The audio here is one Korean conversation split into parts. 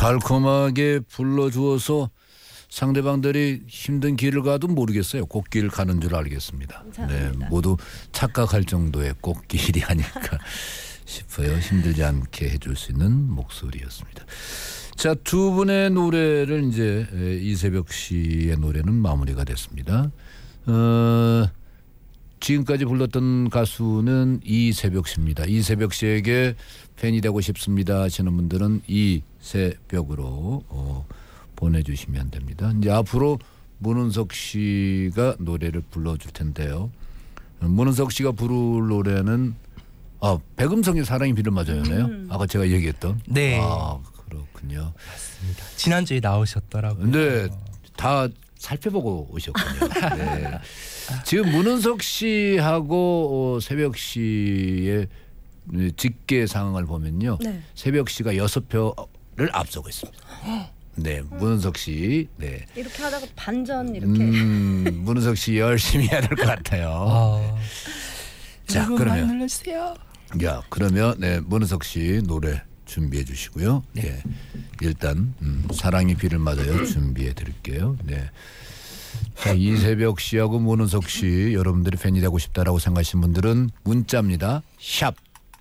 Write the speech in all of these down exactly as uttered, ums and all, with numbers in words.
달콤하게 불러주어서 상대방들이 힘든 길을 가도 모르겠어요. 꽃길 가는 줄 알겠습니다. 감사합니다. 네, 모두 착각할 정도의 꽃길이 아닐까 싶어요. 힘들지 않게 해줄 수 있는 목소리였습니다. 자, 두 분의 노래를 이제 이세벽 씨의 노래는 마무리가 됐습니다. 어, 지금까지 불렀던 가수는 이세벽 씨입니다. 이세벽 씨에게 팬이 되고 싶습니다 하시는 분들은 이세벽으로 어, 보내주시면 됩니다. 이제 앞으로 문은석 씨가 노래를 불러줄 텐데요. 문은석 씨가 부를 노래는 아, 백음성의 사랑이 비를 맞아요네요. 음. 아까 제가 얘기했던. 네. 아, 그렇군요. 맞습니다. 지난주에 나오셨더라고요. 네, 다 살펴보고 오셨군요. 네. 지금 문은석 씨하고 새벽 씨의 직계 상황을 보면요. 네. 새벽 씨가 여섯 표를 앞서고 있습니다. 네, 문은석 씨. 네. 이렇게 하다가 반전 이렇게. 음, 문은석 씨 열심히 해야 될 것 같아요. 아, 자, 그러면 눌러주세요. 야, 그러면 네, 문은석 씨 노래 준비해 주시고요. 네. 네. 일단 음, 사랑이 비를 맞아요. 준비해 드릴게요. 네. 자, 이세벽 씨하고 문은석 씨 여러분들이 팬이 되고 싶다라고 생각하시는 분들은 문자입니다. 샵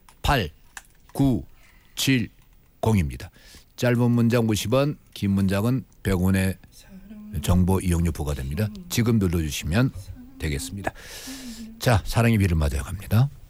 팔구칠공입니다. 짧은 문장 오십 원, 긴 문장은 백 원의 정보 이용료 부과됩니다. 지금 눌러주시면 되겠습니다. 자, 사랑의 비를 맞아요 갑니다.